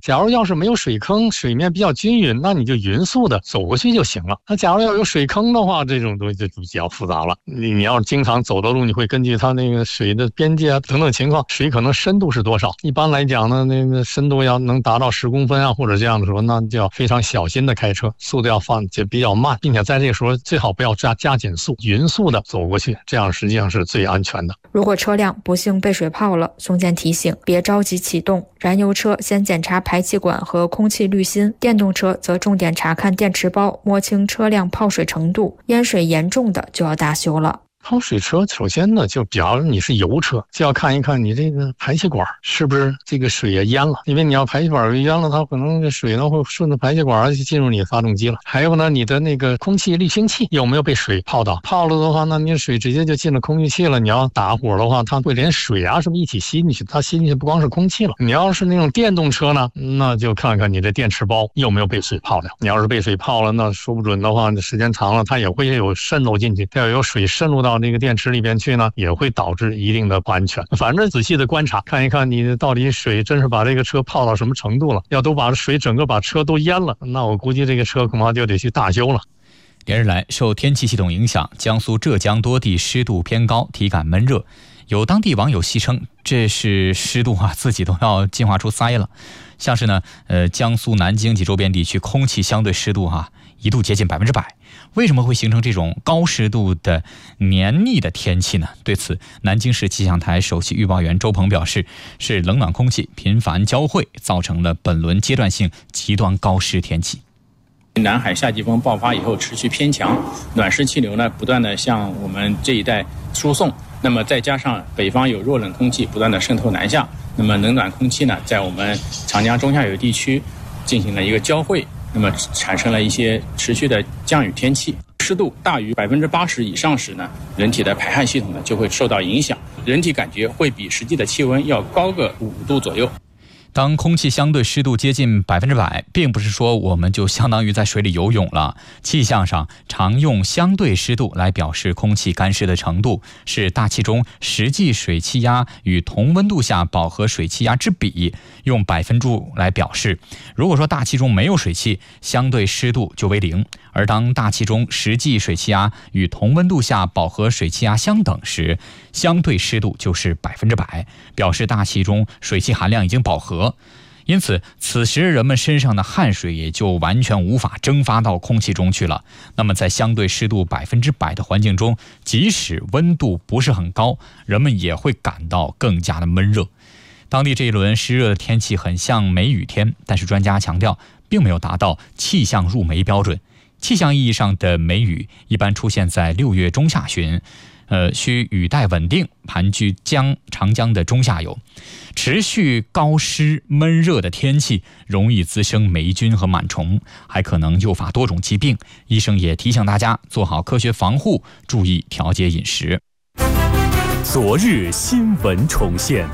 假如要是没有水坑，水面比较均匀，那你就匀速的走过去就行了。那假如要有水坑的话，这种东西就比较复杂了。你要是经常走的路，你会根据它那个水的边界啊等等情况，水可能深度是多少。一般来讲呢，那个深度要能达到10公分啊，或者这样的时候，那就要非常小心的开车，速度要放就比较慢，并且在这个时候最好不要加减速，匀速的走过去，这样实际上是最安全的。 如果车辆不幸被水泡了，松健提醒别着急启动，燃油车先检查排气管和空气滤芯，电动车则重点查看电池包，摸清车辆泡水程度，淹水严重的就要大修了。 泡水车首先呢，就比方你是油车，就要看一看你这个排气管是不是这个水也淹了，因为你要排气管淹了，它可能这水呢会顺着排气管就进入你的发动机了。还有呢，你的那个空气滤清器有没有被水泡到？泡了的话，那你水直接就进了空气器了。你要打火的话，它会连水啊什么一起吸进去，它吸进去不光是空气了。你要是那种电动车呢，那就看看你这电池包有没有被水泡掉。你要是被水泡了，那说不准的话，时间长了它也会有渗漏进去，它要有水渗入到那个电池里边去呢，也会导致一定的不安全。反正仔细的观察，看一看你到底水真是把这个车泡到什么程度了。要都把水整个把车都淹了，那我估计这个车恐怕就得去大修了。 连日来，受天气系统影响，江苏、浙江多地湿度偏高，体感闷热。有当地网友戏称，这是湿度自己都要进化出鳃了。像是呢，江苏南京及周边地区空气相对湿度一度接近100%。为什么会形成这种高湿度的黏腻的天气呢？对此，南京市气象台首席预报员周鹏表示，是冷暖空气频繁交汇，造成了本轮阶段性极端高湿天气。 南海夏季风爆发以后持续偏强，暖湿气流呢不断的向我们这一带输送，那么再加上北方有弱冷空气不断的渗透南下，那么冷暖空气呢在我们长江中下游地区进行了一个交汇，那么产生了一些持续的降雨天气。湿度大于80%以上时呢，人体的排汗系统呢就会受到影响，人体感觉会比实际的气温要高个5度左右。 当空气相对湿度接近100%，并不是说我们就相当于在水里游泳了。气象上常用相对湿度来表示空气干湿的程度，是大气中实际水气压与同温度下饱和水气压之比，用百分数来表示。如果说大气中没有水汽，相对湿度就为0，而当大气中实际水气压与同温度下饱和水气压相等时，相对湿度就是100%，表示大气中水汽含量已经饱和。因此，此时人们身上的汗水也就完全无法蒸发到空气中去了。那么在相对湿度100%的环境中，即使温度不是很高，人们也会感到更加的闷热。当地这一轮湿热的天气很像梅雨天，但是专家强调并没有达到气象入梅标准。气象意义上的梅雨一般出现在6月中下旬，需雨带稳定，盘踞长江的中下游。持续高湿闷热的天气容易滋生霉菌和螨虫，还可能诱发多种疾病。医生也提醒大家做好科学防护，注意调节饮食。 昨日新闻重现，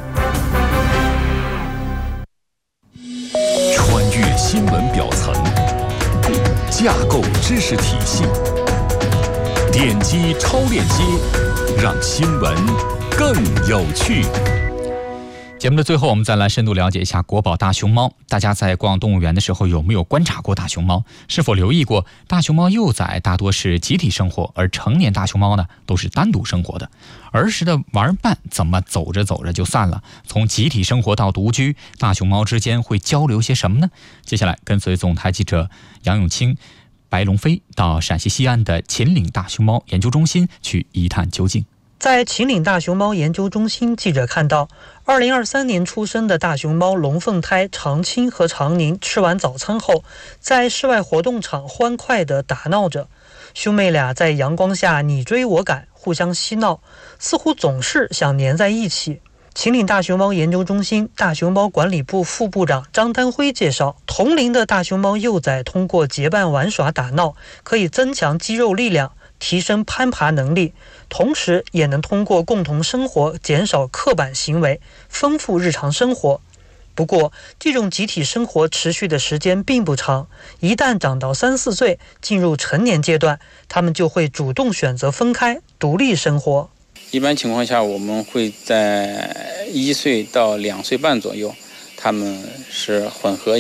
穿越新闻表层，架构知识体系，点击超链接，让新闻更有趣。 节目的最后，我们再来深度了解一下国宝大熊猫。大家在逛动物园的时候有没有观察过大熊猫？是否留意过大熊猫幼崽大多是集体生活，而成年大熊猫呢都是单独生活的？儿时的玩伴怎么走着走着就散了？从集体生活到独居，大熊猫之间会交流些什么呢？接下来跟随总台记者杨永清、白龙飞到陕西西安的秦岭大熊猫研究中心去一探究竟。 在秦岭大熊猫研究中心，记者看到2023年出生的大熊猫龙凤胎长青和长宁吃完早餐后，在室外活动场欢快地打闹着。兄妹俩在阳光下你追我赶，互相嬉闹，似乎总是想黏在一起。秦岭大熊猫研究中心大熊猫管理部副部长张丹辉介绍，同龄的大熊猫幼崽通过结伴玩耍打闹，可以增强肌肉力量，提升攀爬能力，同时也能通过共同生活减少刻板行为，丰富日常生活。不过，这种集体生活持续的时间并不长，一旦长到3、4岁，进入成年阶段，他们就会主动选择分开，独立生活。 一般情况下，我们会在1岁到2岁半左右，他们是混合